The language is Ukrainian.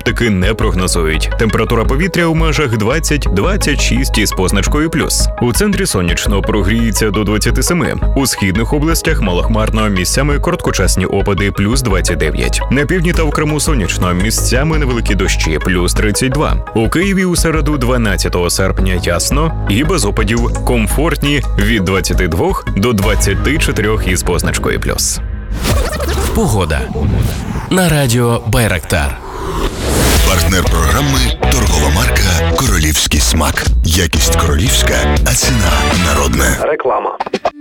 синоптики не прогнозують. Температура повітря у межах 20-26 із позначкою плюс. У центрі сонячно, прогріється до 27. У східних областях малохмарно, місцями короткочасні опади плюс 29. На півдні та в Криму сонячно, місцями невеликі дощі плюс 32. У Києві у середу 12 серпня ясно і без опадів, комфортні від 22 до 24 із позначкою плюс. Погода на радіо Байрактар. Партнер програми – торгова марка «Королівський смак». Якість королівська, а ціна народна. Реклама.